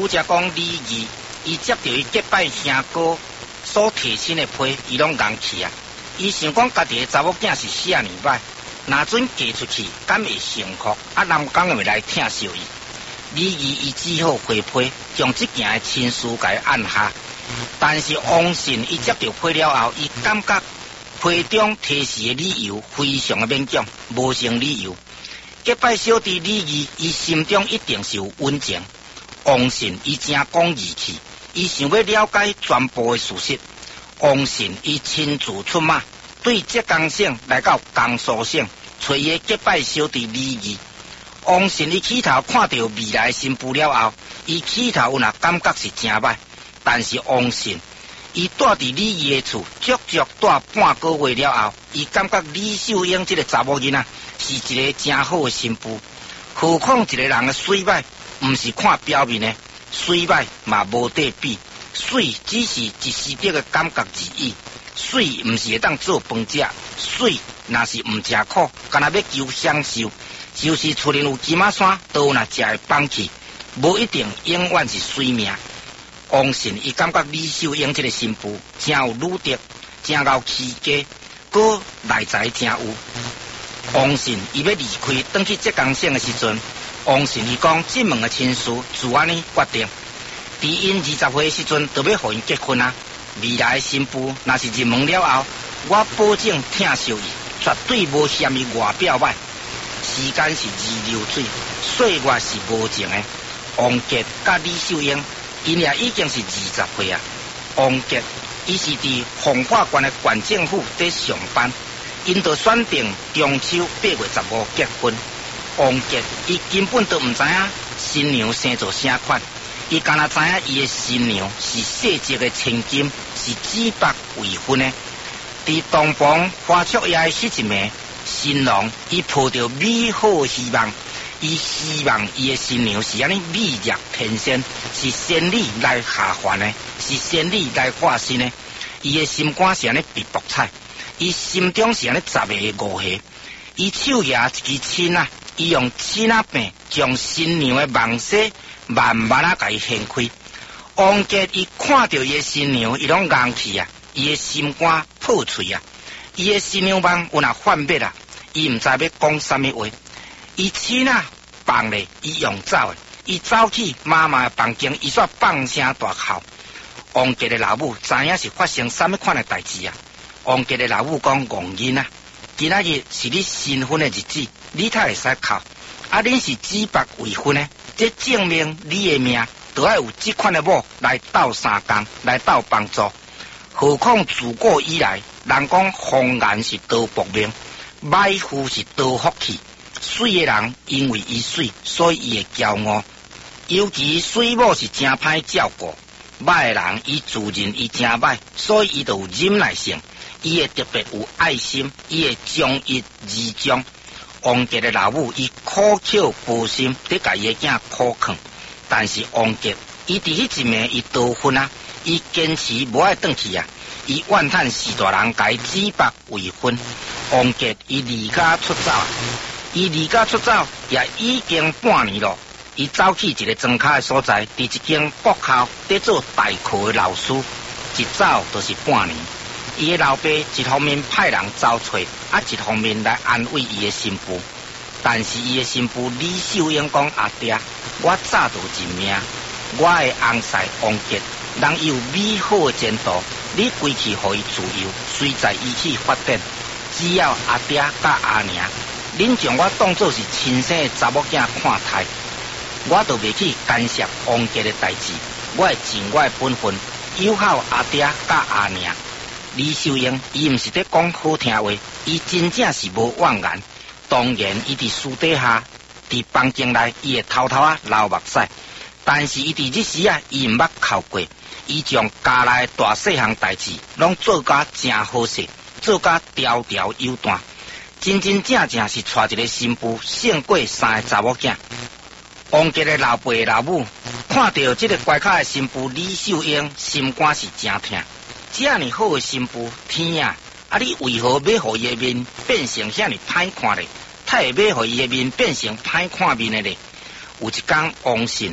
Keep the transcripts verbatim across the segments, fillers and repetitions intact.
拄则讲李义，伊接到伊结拜兄哥所提亲的批，伊拢硬气啊！伊想讲家己的查某囝是啥尼歹，若准嫁出去，敢会幸福？啊，人讲会来疼惜伊。李义伊只好回批，将即件的亲事甲伊按下。但是王信伊接到批了后，伊感觉批中提示的理由非常的勉强，无成理由。结拜小弟李义，伊心中一定是有温情。王信伊真讲义气，伊想要了解全部的事实。王信伊亲自出马，对浙江省来到江苏省，找伊的结拜小弟李义。王信伊起头看到未来新妇了后，伊起头有那感觉是真歹，但是王信伊住伫李义的厝，足足住半个月了后，伊感觉李秀英这个查某囡仔是一个真好的新妇。何况一个人的水歹，毋是看表面的，水歹嘛无得比。水只是一时的个感觉而已，水毋是会当做饭食，水若是毋食苦，干那要求享受，就是厝里有金马山，都有那食会放弃，无一定永远是水命。王信伊感觉李秀英这个新妇真有女德，真够气家，搁内在真有。王信伊要离开，转去浙江省的时阵，王信伊讲这门的亲事自安尼决定。伫因二十岁时阵，就要互因结婚啊！未来的新妇若是入门了后，我保证疼惜伊，绝对无嫌伊外表歹。时间是如流水，岁月是无情的。王杰甲李秀英，因也已经是二十岁啊。王杰伊是伫奉化县的县政府在上班，因就选定中秋八月十五结婚。王杰伊根本都毋知影新娘生做啥款。伊敢若知影伊的新娘是世籍的千金，是指白未婚的。伫东房花烛夜迄一暝，新郎伊抱着美好希望，伊希望伊的新娘是安尼美若天仙，是仙女来下凡的，是仙女来化身的。伊的心肝是安尼被博彩，伊心中是安尼十个五下。伊手拿一支签啊，伊用签啊柄将新娘的梦色慢慢啊，甲伊掀开。王杰伊看到伊的新娘，伊拢硬气啊，伊的心肝破碎啊，伊的新娘梦有那幻灭啊，伊毋知要讲什么话。伊亲啊放咧，伊用走的，伊走去妈妈的房间，伊煞放声大哭。王杰的老母知影是发生什么款的代志啊？王杰的老母讲：王囡啊，今仔日是你新婚的日子，你才会使哭。啊，恁是指白未婚的。这证明你的命都要有这款的某来斗相共，来斗帮助。何况自古以来，人讲红颜是刀薄命，歹妇是刀福气。水的人因为伊水，所以伊会骄傲。尤其水某是真歹照顾，歹的人伊自认伊真歹，所以伊就有忍耐性，伊会特别有爱心，伊会将伊而将。王杰的老母伊苦口婆心伫甲伊的囝苦劝，但是王杰伊伫迄一暝伊逃婚啊，伊坚持无爱转去啊，伊怨叹四大人甲伊指白未婚。王杰伊离家出走啊，伊离家出走也已经半年了。伊走去一个庄卡的所在，伫一间国校伫做代课的老师，一走就是半年。伊的老爸一方面派人找找，啊一方面来安慰伊的新妇。但是伊的新妇李秀英讲：阿爹，我早就认命，我的翁婿王杰，人有美好的前途，你归去互伊自由，随在伊去发展。只要阿爹甲阿娘，恁将我当作是亲生的查某囝看待，我就袂去干涉王杰的代志，我会尽我的本分，友好阿爹甲阿娘。李秀英伊毋是在讲好听话，伊真正是无怨言。当然，伊伫私底下，伫房间内，伊会偷偷啊流目屎。但是伊伫日时啊，伊毋捌哭过。伊将家内大细项代志，拢做甲真好势，做甲条条有段，真真正正是带一个新妇胜过三个查某囝。王杰的老爸老母看到这个乖巧的新妇李秀英，心肝是真疼。这样好的新妇，天啊！啊，你为何要互伊的面变成遐尼歹看咧？太会要互伊的面变成歹看面的咧？有一天，王信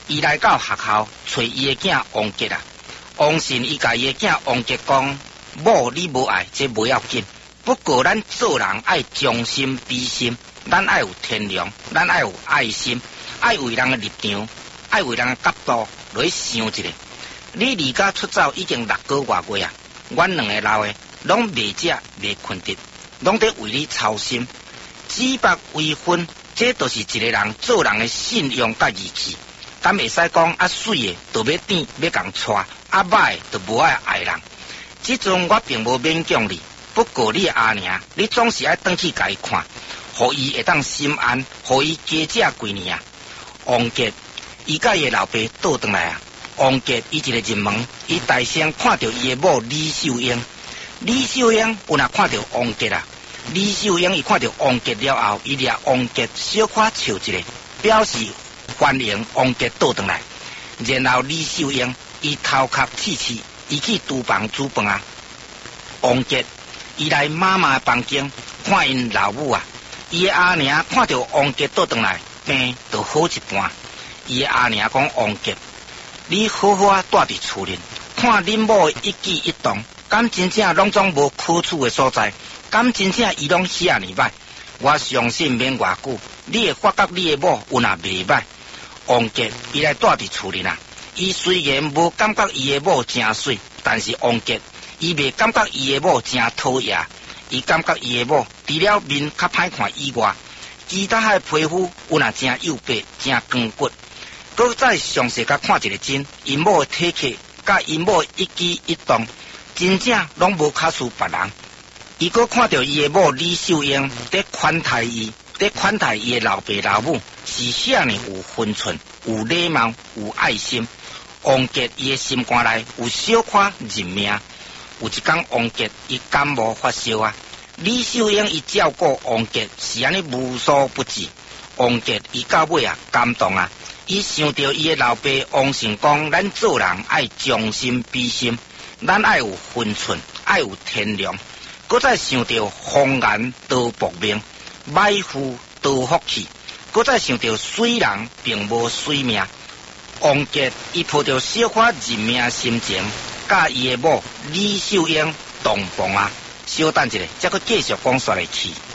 伊来到学校找伊的囝王杰啊。王信伊甲伊的囝王杰讲：某你无爱，这无要紧。不过咱做人爱将心比心，咱爱有天良，咱爱有爱心，爱为人的立场，爱为人的角度来想一下。你离家出走已经六个月月啊，阮两个老的拢未食未困得，拢得为你操心。指白为婚，这就是一个人做人的信用甲义气。敢会使讲啊水的，就要甜要共带；啊歹的，就无爱爱人。即阵我并无勉强你，不过你的阿娘，你总是爱转去甲伊看，互伊会当心安，互伊加食几年啊。王杰，伊甲伊的老爸倒转来啊。王杰伊一个入门，伊大声看到伊的某李秀英。李秀英有若看到王杰啊，李秀英伊看到王杰了后，伊掠王杰小可笑一个，表示欢迎王杰倒转来。然后李秀英伊头壳气气，伊去厨房煮饭啊。王杰伊来妈妈的房间看因老母啊，伊的阿娘看到王杰倒转来，病就好一半。伊的阿娘讲王杰，你好好啊，住伫厝里，看恁某一举一动，敢真正拢总无可取的所在？敢真正伊拢遐尼歹？我相信免偌久，你会发觉你的某有若袂歹。王杰伊来住伫厝里啦，伊虽然无感觉伊的某真水，但是王杰伊未感觉伊的某真讨厌，伊感觉伊的某除了面较歹看以外，其他的皮肤有若真幼白、真光骨。搁再详细甲看一个真，因某的体格甲因某的一举一动，真正拢无卡输别人。伊搁看到伊的某李秀英在款待伊，在款待伊的老爸老母，是遐尼有分寸、有礼貌、有爱心。王杰伊的心肝内有小可认命。有一天，王杰伊感冒发烧啊，李秀英伊照顾王杰是安尼无所不至。王杰伊到尾啊感动啊。伊想到伊的老爸王信讲，咱做人爱将心比心，咱爱有分寸，爱有天良。搁再想到红颜多薄命，歹妇多福气。搁再想到水人并无水命。王杰伊抱着小可认命心情，甲伊的某李秀英同房啊。小等一下，再搁继续讲说来去。